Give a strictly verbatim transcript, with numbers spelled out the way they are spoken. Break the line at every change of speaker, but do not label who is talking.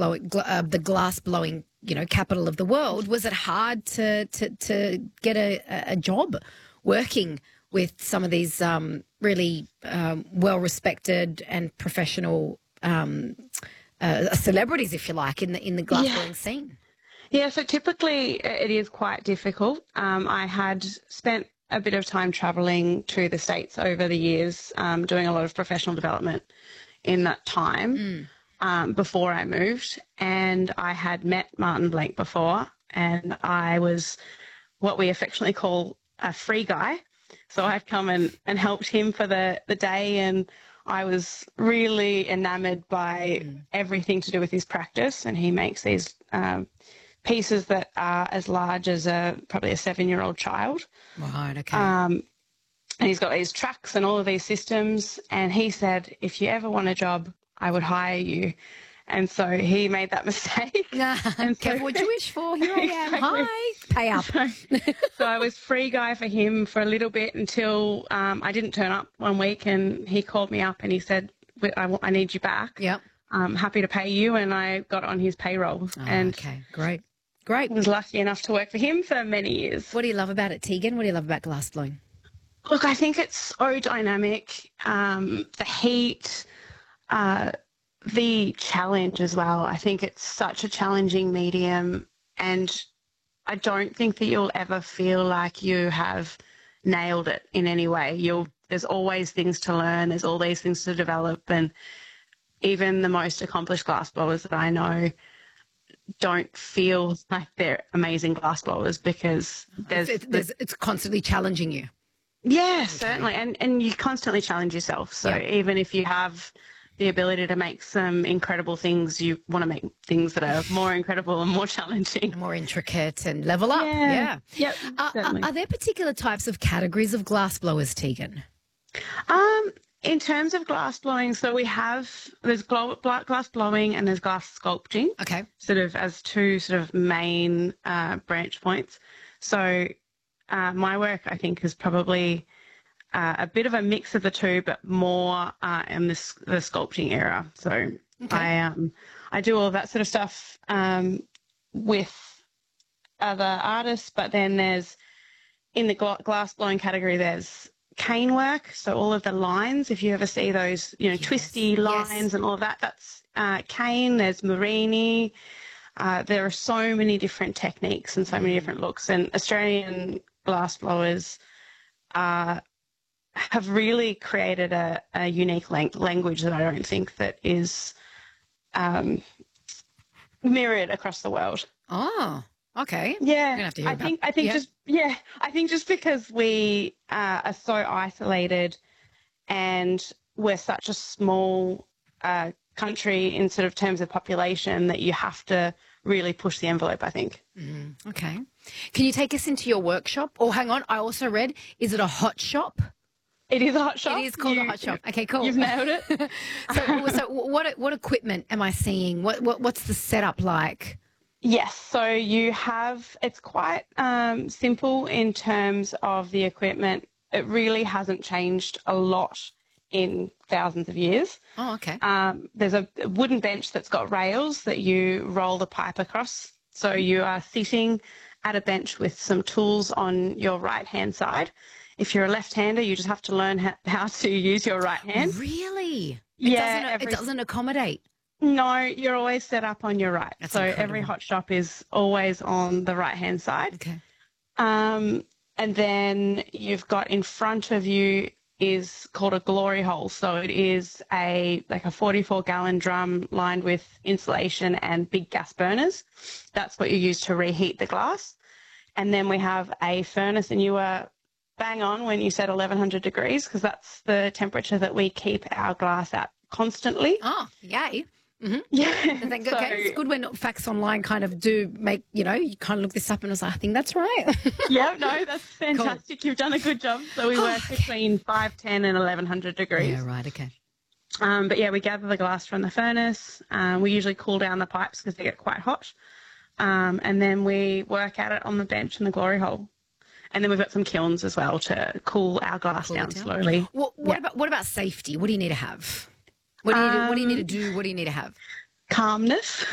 blowing, gl- uh, the glass blowing, you know, capital of the world. Was it hard to to, to get a, a job working with some of these um, really um, well-respected and professional um, uh, celebrities, if you like, in the in the glass
Yeah.
blowing scene?
Yeah, so typically it is quite difficult. Um, I had spent a bit of time travelling to the States over the years, um, doing a lot of professional development in that time
Mm.
um, before I moved. And I had met Martin Blank before, and I was what we affectionately call a free guy. So I'd come and, and helped him for the, the day, and I was really enamoured by
Mm.
everything to do with his practice. And he makes these um, pieces that are as large as a probably a seven-year-old child.
Right, okay.
Um, and he's got these trucks and all of these systems. And he said, if you ever want a job, I would hire you. And so he made that mistake. And so,
Careful what you wish for. Here I am.
Exactly.
Hi. Pay up.
So, so I was free guy for him for a little bit until um, I didn't turn up one week, and he called me up and he said, I, want, I need you back.
Yep.
I'm happy to pay you. And I got on his payroll.
Oh,
and
okay, great. Great.
I was lucky enough to work for him for many years.
What do you love about it, Tegan? What do you love about glass blowing?
Look, I think it's so dynamic. Um, the heat, uh, the challenge as well. I think it's such a challenging medium, and I don't think that you'll ever feel like you have nailed it in any way. You'll there's always things to learn. There's all these things to develop, and even the most accomplished glass blowers that I know don't feel like they're amazing glass blowers because there's,
it's, there's, it's constantly challenging you.
Yeah,
okay.
certainly. And and you constantly challenge yourself. So
yeah.
even if you have the ability to make some incredible things, you want to make things that are more incredible and more challenging.
More intricate and level up.
Yeah.
Yeah.
Yep,
uh, are, are there particular types of categories of glass blowers, Tegan?
Um, in terms of glass blowing, so we have, there's glow, glass blowing and there's glass sculpting.
Okay.
Sort of as two sort of main uh, branch points. So uh, my work, I think, is probably uh, a bit of a mix of the two, but more uh, in this, the sculpting era. So
okay.
I um I do all of that sort of stuff um, with other artists, but then there's, in the gla- glass blowing category, there's cane work. So all of the lines, if you ever see those, you know, yes. twisty lines yes. and all of that, that's uh, cane. There's Morini. Uh, there are so many different techniques and so many different looks, and Australian glass blowers uh, have really created a, a unique lang- language that I don't think that is um, mirrored across the world.
Oh, okay.
Yeah,
have to hear
I
about,
think I think
yeah.
just yeah, I think just because we uh, are so isolated and we're such a small uh, country in sort of terms of population that you have to really push the envelope, I think.
Mm, okay. Can you take us into your workshop? Oh, hang on. I also read, is it a hot shop?
It is a hot shop.
It is called
you,
a hot shop. Okay, cool.
You've nailed it.
so, so what what equipment am I seeing? What, what what's the setup like?
Yes, so you have, it's quite um, simple in terms of the equipment. It really hasn't changed a lot in thousands of years.
Oh, okay.
Um, there's a wooden bench that's got rails that you roll the pipe across. So you are sitting at a bench with some tools on your right-hand side. If you're a left-hander, you just have to learn how, how to use your right hand.
Really? It
yeah.
Doesn't,
every,
it doesn't accommodate?
No, you're always set up on your right.
That's
so
incredible.
Every hot shop is always on the right-hand side.
Okay.
Um, and then you've got in front of you is called a glory hole. So it is a like a forty-four gallon drum lined with insulation and big gas burners. That's what you use to reheat the glass. And then we have a furnace, and you were bang on when you said eleven hundred degrees, because that's the temperature that we keep our glass at constantly.
Oh, yay. Mm-hmm.
Yeah.
I think, okay, so, it's good when facts online kind of do make, you know, you kind of look this up and I was like, I think that's right.
Yeah, no, that's fantastic. Cool. You've done a good job. So we
oh,
work
okay.
between five, ten and eleven hundred degrees.
Yeah, right, okay.
Um, but yeah, we gather the glass from the furnace. Um, we usually cool down the pipes because they get quite hot. Um, and then we work at it on the bench in the glory hole. And then we've got some kilns as well to cool our glass cool down, down slowly.
What, what, yeah. about, what about safety? What do you need to have? What do you, um, need to, what do you need to do? What do you need to have?
Calmness.